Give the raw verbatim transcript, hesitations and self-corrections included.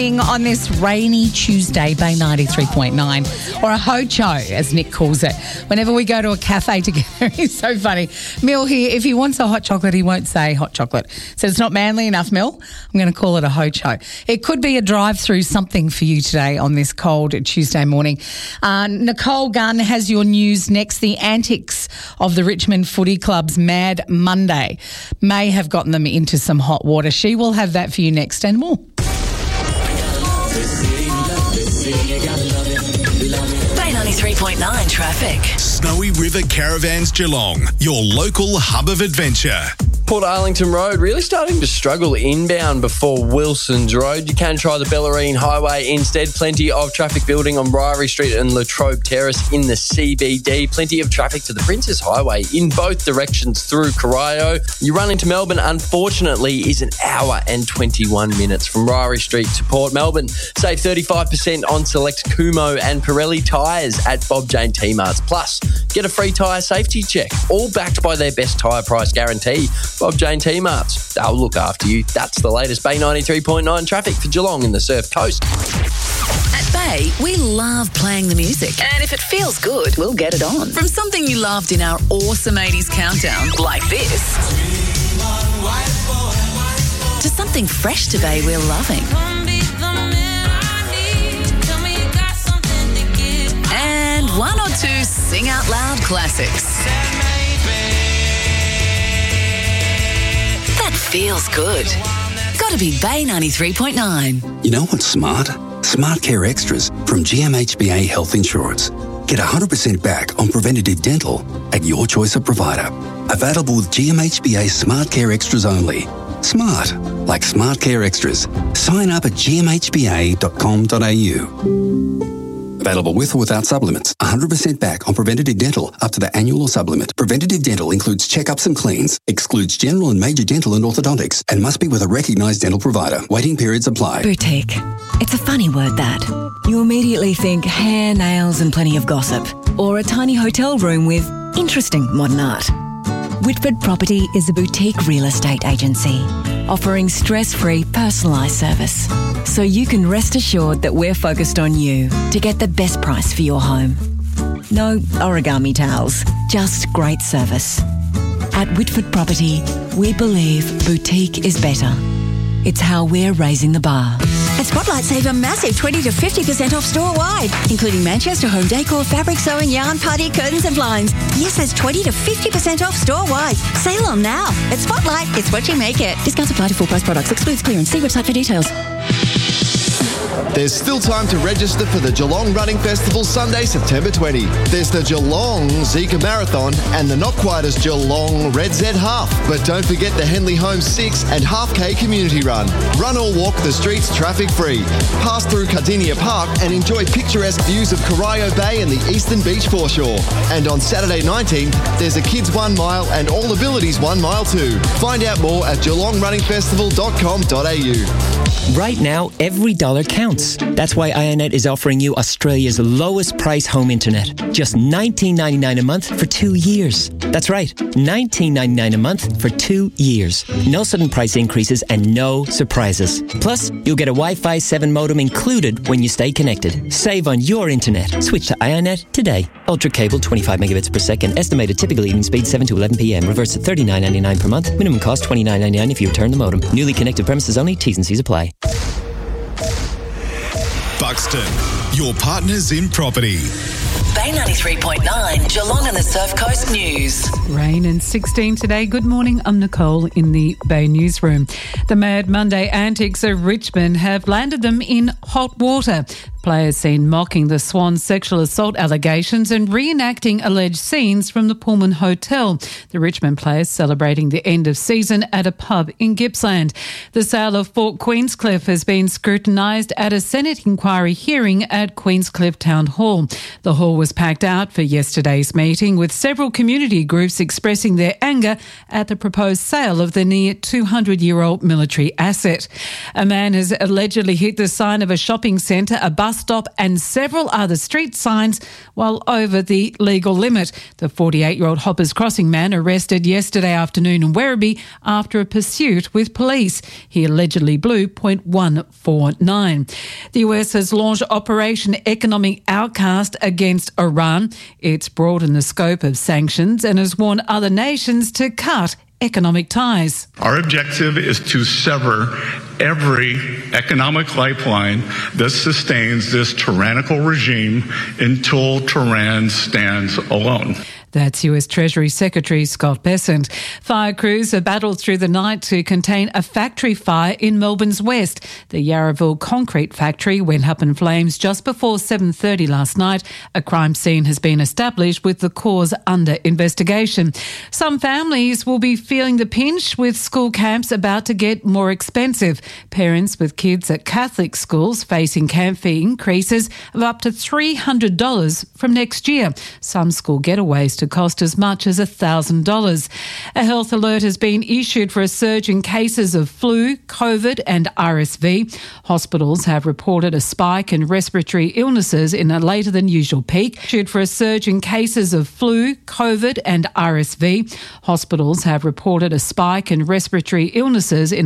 On this rainy Tuesday, Bay ninety-three point nine, or a ho-cho, as Nick calls it. Whenever we go to a cafe together, he's so funny. Mill here, if he wants a hot chocolate, he won't say hot chocolate. So it's not manly enough, Mill. I'm going to call it a ho-cho. It could be a drive-through something for you today on this cold Tuesday morning. Uh, Nicole Gunn has your news next. The antics of the Richmond Footy Club's Mad Monday may have gotten them into some hot water. She will have that for you next and more. Bay ninety-three point nine traffic. Snowy River Caravans Geelong, your local hub of adventure. Port Arlington Road really starting to struggle inbound before Wilson's Road. You can try the Bellarine Highway instead. Plenty of traffic building on Ryrie Street and Latrobe Terrace in the C B D. Plenty of traffic to the Princess Highway in both directions through Corio. You run into Melbourne, unfortunately, is an hour and twenty-one minutes from Ryrie Street to Port Melbourne. Save thirty-five percent on select Kumo and Pirelli tyres at Bob Jane T-Marts. Plus, get a free tyre safety check, all backed by their best tyre price guarantee. Bob Jane T-Marts, they'll look after you. That's the latest Bay ninety-three point nine traffic for Geelong in the Surf Coast. At Bay, we love playing the music. And if it feels good, we'll get it on. From something you loved in our awesome eighties countdown, like this, to something fresh to Bay we're loving. And one or two sing out loud classics. That feels good. Gotta be Bay ninety-three point nine. You know what's smart? Smart Care Extras from G M H B A Health Insurance. Get one hundred percent back on preventative dental at your choice of provider. Available with G M H B A Smart Care Extras only. Smart, like Smart Care Extras. Sign up at g m h b a dot com dot a u. Available with or without supplements. one hundred percent back on preventative dental up to the annual or supplement. Preventative dental includes checkups and cleans, excludes general and major dental and orthodontics, and must be with a recognised dental provider. Waiting periods apply. Boutique. It's a funny word, that. You immediately think hair, nails and plenty of gossip. Or a tiny hotel room with interesting modern art. Whitford Property is a boutique real estate agency offering stress-free personalised service. So you can rest assured that we're focused on you to get the best price for your home. No origami towels, just great service. At Whitford Property, we believe boutique is better. It's how we're raising the bar. At Spotlight, save a massive twenty to fifty percent off store-wide, including Manchester home decor, fabric sewing, yarn, party, curtains and blinds. Yes, that's twenty to fifty percent off store-wide. Sale on now. At Spotlight, it's what you make it. Discounts apply to full-price products. Excludes clearance. See website for details. There's still time to register for the Geelong Running Festival Sunday, September twentieth. There's the Geelong Zika Marathon and the not quite as Geelong Red Z Half. But don't forget the Henley Holmes six and Half K Community Run. Run or walk the streets traffic-free. Pass through Cardinia Park and enjoy picturesque views of Corio Bay and the Eastern Beach foreshore. And on Saturday nineteenth, there's a Kids One Mile and All Abilities One Mile too. Find out more at geelong running festival dot com dot a u. Right now, every dollar counts. That's why Ionet is offering you Australia's lowest price home internet. Just nineteen ninety-nine a month for two years. That's right, nineteen ninety-nine a month for two years. No sudden price increases and no surprises. Plus, you'll get a Wi-Fi seven modem included when you stay connected. Save on your internet. Switch to Ionet today. Ultra cable, twenty-five megabits per second. Estimated typical evening speed seven to eleven p.m. Reverse to thirty-nine ninety-nine per month. Minimum cost twenty-nine ninety-nine if you return the modem. Newly connected premises only. T's and C's apply. Buxton, your partners in property. Bay ninety-three point nine, Geelong and the Surf Coast News. Rain and sixteen today. Good morning, I'm Nicole in the Bay Newsroom. The Mad Monday antics of Richmond have landed them in hot water. Players seen mocking the Swans sexual assault allegations and reenacting alleged scenes from the Pullman Hotel. The Richmond players celebrating the end of season at a pub in Gippsland. The sale of Fort Queenscliff has been scrutinised at a Senate inquiry hearing at Queenscliff Town Hall. The hall was packed out for yesterday's meeting, with several community groups expressing their anger at the proposed sale of the near two hundred year old military asset. A man has allegedly hit the sign of a shopping centre, a bus bus stop and several other street signs while over the legal limit. The forty-eight-year-old Hoppers Crossing man arrested yesterday afternoon in Werribee after a pursuit with police. He allegedly blew point one four nine. The U S has launched Operation Economic Outcast against Iran. It's broadened the scope of sanctions and has warned other nations to cut economic ties. Our objective is to sever every economic lifeline that sustains this tyrannical regime until Tehran stands alone. That's U S Treasury Secretary Scott Bessent. Fire crews have battled through the night to contain a factory fire in Melbourne's west. The Yarraville concrete factory went up in flames just before seven thirty last night. A crime scene has been established with the cause under investigation. Some families will be feeling the pinch with school camps about to get more expensive. Parents with kids at Catholic schools facing camp fee increases of up to three hundred dollars from next year. Some school getaways to cost as much as one thousand dollars. A health alert has been issued for a surge in cases of flu, COVID and R S V. Hospitals have reported a spike in respiratory illnesses in a later than usual peak. Issued for a surge in cases of flu, COVID and R S V. Hospitals have reported a spike in respiratory illnesses in